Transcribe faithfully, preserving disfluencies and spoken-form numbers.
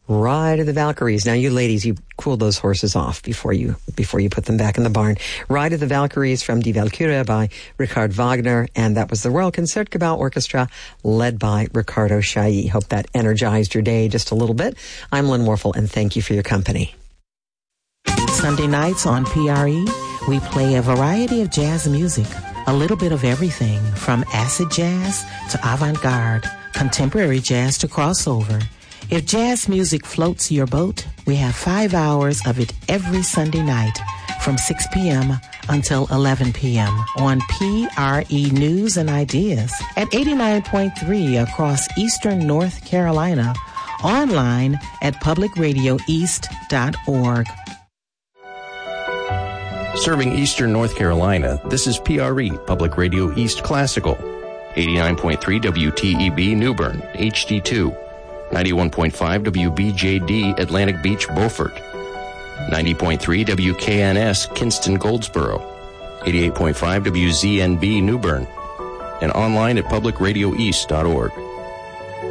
Ride of the Valkyries. Now, you ladies, you cool those horses off before you before you put them back in the barn. Ride of the Valkyries from Die Walküre by Richard Wagner, and that was the Royal Concertgebouw Orchestra led by Ricardo Chailly. Hope that energized your day just a little bit. I'm Lynn Warfel, and thank you for your company. Sunday nights on P R E, we play a variety of jazz music, a little bit of everything from acid jazz to avant-garde, contemporary jazz to crossover. If jazz music floats your boat, we have five hours of it every Sunday night from six p.m. until eleven p.m. on P R E News and Ideas at eighty-nine point three across eastern North Carolina, online at public radio east dot org. Serving eastern North Carolina, this is P R E, Public Radio East Classical, eighty-nine point three W T E B New Bern, H D two. ninety-one point five W B J D Atlantic Beach, Beaufort, ninety point three W K N S Kinston, Goldsboro, eighty-eight point five W Z N B New Bern, and online at public radio east dot org.